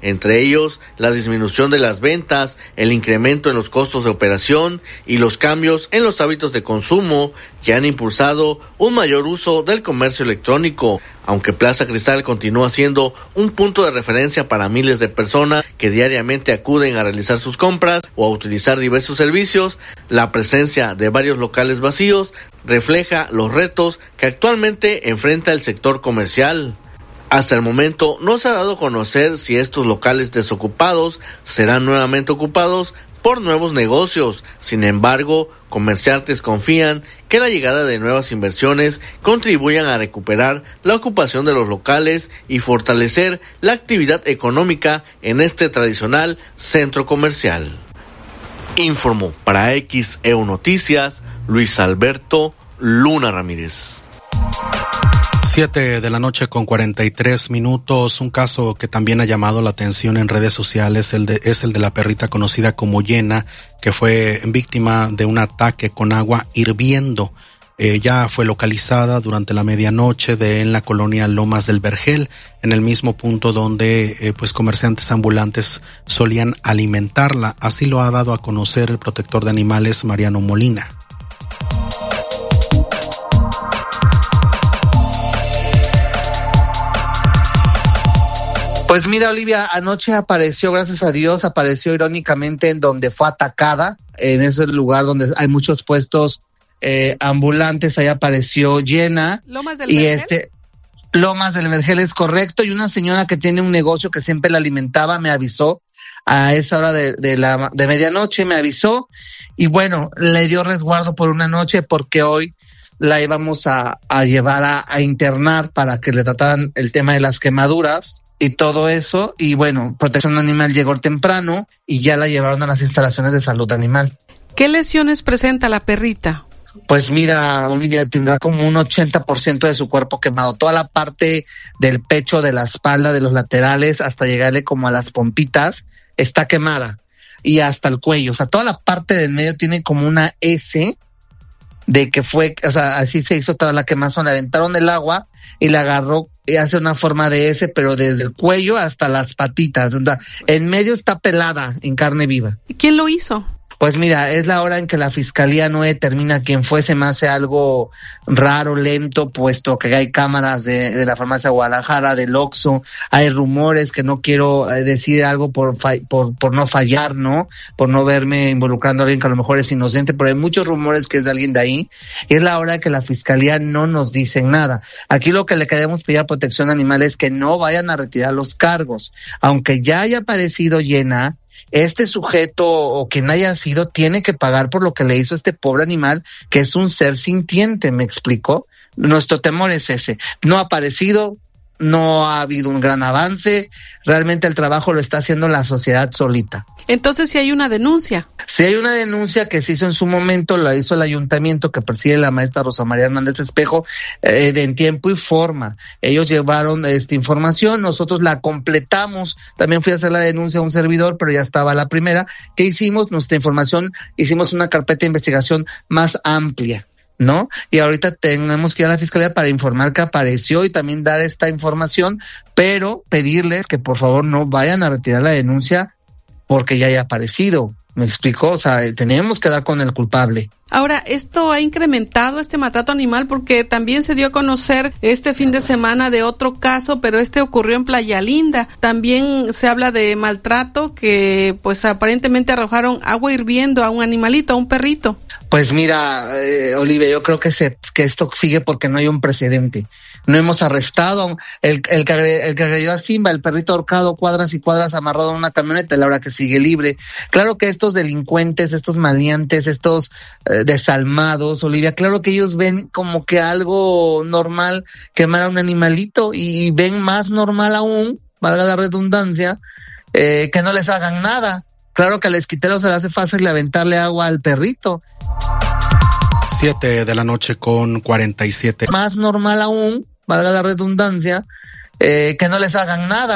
entre ellos la disminución de las ventas, el incremento en los costos de operación y los cambios en los hábitos de consumo que han impulsado un mayor uso del comercio electrónico. Aunque Plaza Cristal continúa siendo un punto de referencia para miles de personas que diariamente acuden a realizar sus compras o a utilizar diversos servicios, la presencia de varios locales vacíos refleja los retos que actualmente enfrenta el sector comercial. Hasta el momento no se ha dado a conocer si estos locales desocupados serán nuevamente ocupados por nuevos negocios. Sin embargo, comerciantes confían que la llegada de nuevas inversiones contribuyan a recuperar la ocupación de los locales y fortalecer la actividad económica en este tradicional centro comercial. Informó para XEU Noticias Luis Alberto Luna Ramírez. 7:43 p.m. Un caso que también ha llamado la atención en redes sociales es el de la perrita conocida como Yena, que fue víctima de un ataque con agua hirviendo. Ya fue localizada durante la medianoche en la colonia Lomas del Vergel, en el mismo punto donde comerciantes ambulantes solían alimentarla. Así lo ha dado a conocer el protector de animales Mariano Molina. Pues mira, Olivia, anoche apareció, gracias a Dios, irónicamente en donde fue atacada, en ese lugar donde hay muchos puestos ambulantes, ahí apareció Yena. ¿Lomas del Vergel? Lomas del Vergel es correcto, y una señora que tiene un negocio que siempre la alimentaba me avisó a esa hora de medianoche, me avisó, y bueno, le dio resguardo por una noche porque hoy la íbamos a llevar a internar para que le trataran el tema de las quemaduras y todo eso, y bueno, Protección Animal llegó temprano y ya la llevaron a las instalaciones de salud animal. ¿Qué lesiones presenta la perrita? Pues mira, Olivia, tendrá como un 80% de su cuerpo quemado, toda la parte del pecho, de la espalda, de los laterales, hasta llegarle como a las pompitas, está quemada, y hasta el cuello, o sea, toda la parte del medio tiene como una S de que fue, o sea, así se hizo toda la quemazón, le aventaron el agua y la agarró y hace una forma de S, pero desde el cuello hasta las patitas, o sea, en medio está pelada en carne viva. ¿Y quién lo hizo? Pues mira, es la hora en que la fiscalía no determina quién fue. Se me hace algo raro, lento, puesto que hay cámaras de la farmacia Guadalajara, del Oxxo, hay rumores, que no quiero decir algo por no fallar, ¿no? Por no verme involucrando a alguien que a lo mejor es inocente, pero hay muchos rumores que es de alguien de ahí. Y es la hora que la fiscalía no nos dice nada. Aquí lo que le queremos pedir a Protección Animal es que no vayan a retirar los cargos. Aunque ya haya aparecido Yena, este sujeto o quien haya sido tiene que pagar por lo que le hizo este pobre animal, que es un ser sintiente, ¿me explico? Nuestro temor es ese. No ha aparecido, no ha habido un gran avance, realmente el trabajo lo está haciendo la sociedad solita. Entonces, si hay una denuncia. Si hay una denuncia que se hizo en su momento, la hizo el ayuntamiento que preside la maestra Rosa María Hernández Espejo, en tiempo y forma. Ellos llevaron esta información, nosotros la completamos, también fui a hacer la denuncia a un servidor, pero ya estaba la primera. ¿Qué hicimos? Nuestra información, hicimos una carpeta de investigación más amplia, ¿no? Y ahorita tenemos que ir a la fiscalía para informar que apareció y también dar esta información, pero pedirles que por favor no vayan a retirar la denuncia porque ya haya aparecido. ¿Me explico? O sea, tenemos que dar con el culpable. Ahora, esto ha incrementado este maltrato animal porque también se dio a conocer este fin de semana de otro caso, pero este ocurrió en Playa Linda. También se habla de maltrato que pues aparentemente arrojaron agua hirviendo a un animalito, a un perrito. Pues mira, Olivia, yo creo que esto sigue porque no hay un precedente. No hemos arrestado el que agredió a Simba, el perrito ahorcado, cuadras y cuadras amarrado a una camioneta, la hora que sigue libre. Claro que estos delincuentes, estos maleantes, estos desalmados, Olivia, claro que ellos ven como que algo normal quemar a un animalito, y ven más normal aún, valga la redundancia, que no les hagan nada. Claro que al esquitero se le hace fácil aventarle agua al perrito. 7:47 p.m. Más normal aún, valga la redundancia, que no les hagan nada.